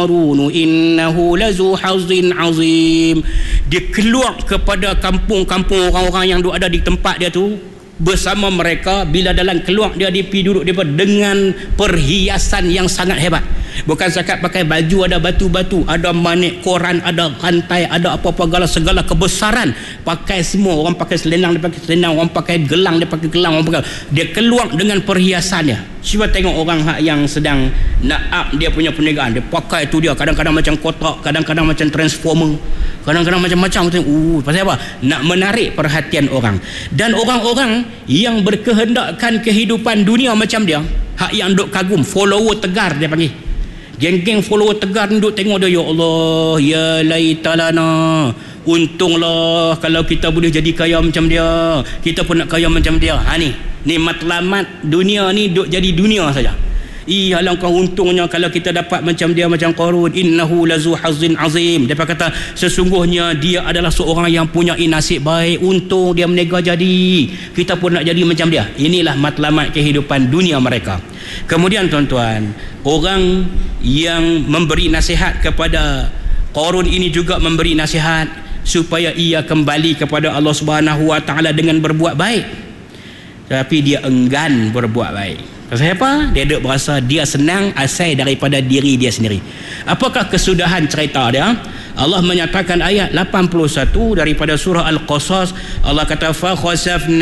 innahu lazu hazzin azim. Dia keluar kepada kampung-kampung orang-orang yang ada di tempat dia tu bersama mereka. Bila dalam keluar dia pergi duduk dia dengan perhiasan yang sangat hebat. Bukan sakat pakai baju ada batu-batu, ada manik koran, ada rantai, ada apa-apa segala kebesaran. Pakai semua, orang pakai selendang dia pakai selendang, orang pakai gelang dia pakai gelang, orang pakai. Dia keluar dengan perhiasannya. Cuba tengok orang yang sedang nak up dia punya perniagaan, dia pakai tu dia kadang-kadang macam kotak, kadang-kadang macam transformer, kadang-kadang macam-macam. Pasal apa? Nak menarik perhatian orang. Dan orang-orang yang berkehendakkan kehidupan dunia macam dia, hak yang duk kagum, follower tegar dia panggil. Geng-geng follower tegar duk tengok dia, ya Allah, ya laitalana, untunglah kalau kita boleh jadi kaya macam dia, kita pun nak kaya macam dia. Ni matlamat dunia ni duk jadi dunia saja. Alangkah untungnya kalau kita dapat macam dia, macam Qarun. Innahu lazu hazzin azim. Dia kata sesungguhnya dia adalah seorang yang punya nasib baik, untung dia menega jadi, kita pun nak jadi macam dia. Inilah matlamat kehidupan dunia mereka. Kemudian tuan-tuan, orang yang memberi nasihat kepada Qarun ini juga memberi nasihat supaya ia kembali kepada Allah Subhanahu Wa Taala dengan berbuat baik. Tapi dia enggan berbuat baik. Pasal apa? Dia duk berasa dia senang asal daripada diri dia sendiri. Apakah kesudahan cerita dia? Allah menyatakan ayat 81 daripada surah Al-Qasas. Allah kata fa khasafna